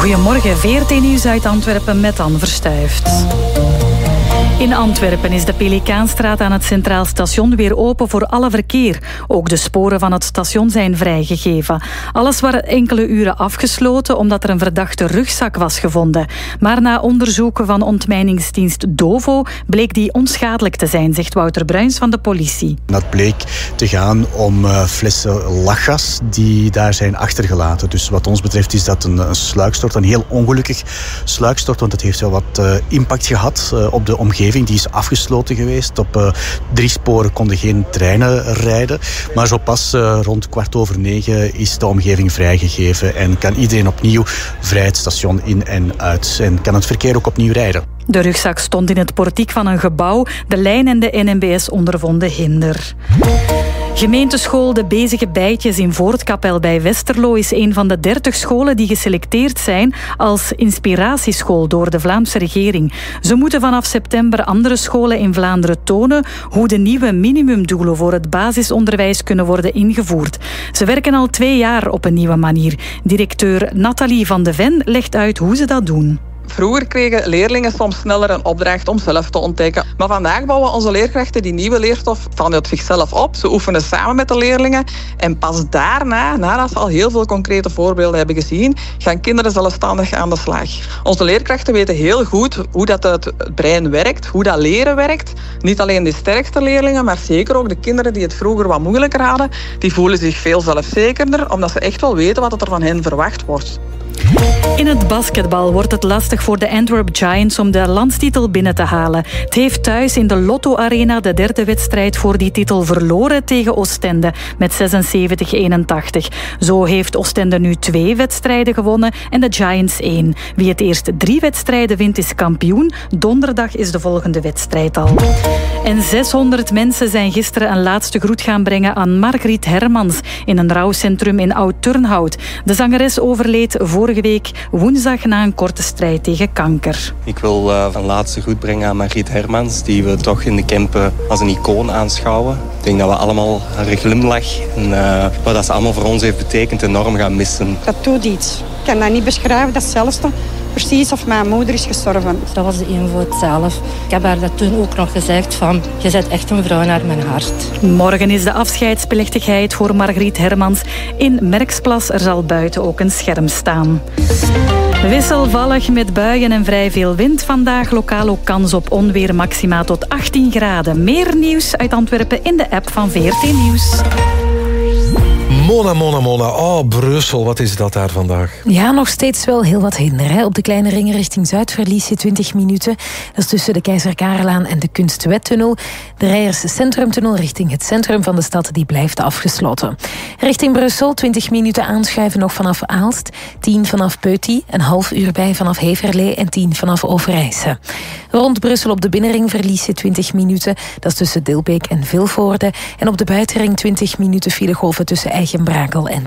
Goedemorgen, VRT Nieuws uit Antwerpen met Anne Verstuyft. In Antwerpen is de Pelikaanstraat aan het Centraal Station weer open voor alle verkeer. Ook de sporen van het station zijn vrijgegeven. Alles was enkele uren afgesloten omdat er een verdachte rugzak was gevonden. Maar na onderzoeken van ontmijningsdienst Dovo bleek die onschadelijk te zijn, zegt Wouter Bruins van de politie. Dat bleek te gaan om flessen lachgas die daar zijn achtergelaten. Dus wat ons betreft is dat een sluikstort, een heel ongelukkig sluikstort, want het heeft wel wat impact gehad op de omgeving. Die is afgesloten geweest. Op 3 sporen konden geen treinen rijden. Maar zo pas rond 8:15 is de omgeving vrijgegeven en kan iedereen opnieuw vrij het station in en uit. En kan het verkeer ook opnieuw rijden. De rugzak stond in het portiek van een gebouw. De lijn en de NMBS ondervonden hinder. Gemeenteschool De Bezige Bijtjes in Voortkapel bij Westerlo is een van de 30 scholen die geselecteerd zijn als inspiratieschool door de Vlaamse regering. Ze moeten vanaf september andere scholen in Vlaanderen tonen hoe de nieuwe minimumdoelen voor het basisonderwijs kunnen worden ingevoerd. Ze werken al 2 jaar op een nieuwe manier. Directeur Nathalie van de Ven legt uit hoe ze dat doen. Vroeger kregen leerlingen soms sneller een opdracht om zelf te ontdekken. Maar vandaag bouwen onze leerkrachten die nieuwe leerstof vanuit zichzelf op. Ze oefenen samen met de leerlingen. En pas daarna, nadat ze al heel veel concrete voorbeelden hebben gezien, gaan kinderen zelfstandig aan de slag. Onze leerkrachten weten heel goed hoe dat het brein werkt, hoe dat leren werkt. Niet alleen de sterkste leerlingen, maar zeker ook de kinderen die het vroeger wat moeilijker hadden. Die voelen zich veel zelfzekerder, omdat ze echt wel weten wat er van hen verwacht wordt. In het basketbal wordt het lastig voor de Antwerp Giants om de landstitel binnen te halen. Het heeft thuis in de Lotto Arena de 3e wedstrijd voor die titel verloren tegen Oostende met 76-81. Zo heeft Oostende nu 2 wedstrijden gewonnen en de Giants 1. Wie het eerst 3 wedstrijden wint is kampioen. Donderdag is de volgende wedstrijd al. En 600 mensen zijn gisteren een laatste groet gaan brengen aan Margriet Hermans in een rouwcentrum in Oud-Turnhout. De zangeres overleed vorige week woensdag na een korte strijd tegen kanker. Ik wil een laatste groet brengen aan Margriet Hermans, die we toch in de Kempen als een icoon aanschouwen. Ik denk dat we allemaal haar glimlach en wat dat ze allemaal voor ons heeft betekend enorm gaan missen. Dat doet iets. Ik kan dat niet beschrijven, dat zelfste. Precies of mijn moeder is gestorven. Dat was de invloed zelf. Ik heb haar dat toen ook nog gezegd van, je bent echt een vrouw naar mijn hart. Morgen is de afscheidsplechtigheid voor Margriet Hermans in Merksplas. Er zal buiten ook een scherm staan. Wisselvallig met buien en vrij veel wind. Vandaag lokaal ook kans op onweer, maxima tot 18 graden. Meer nieuws uit Antwerpen in de app van VRT Nieuws. Mona. Oh, Brussel, wat is dat daar vandaag? Ja, nog steeds wel heel wat hinder. Hè. Op de kleine ring richting Zuid verlies je 20 minuten. Dat is tussen de Keizer Karelaan en de Kunstwettunnel. De Rijers Centrumtunnel richting het centrum van de stad, die blijft afgesloten. Richting Brussel, 20 minuten aanschuiven nog vanaf Aalst. 10 vanaf Peuty, een half uur bij vanaf Heverlee en 10 vanaf Overijse. Rond Brussel op de binnenring verlies je 20 minuten. Dat is tussen Dilbeek en Vilvoorde. En op de buitenring 20 minuten filegolven tussen Eigenbrakel en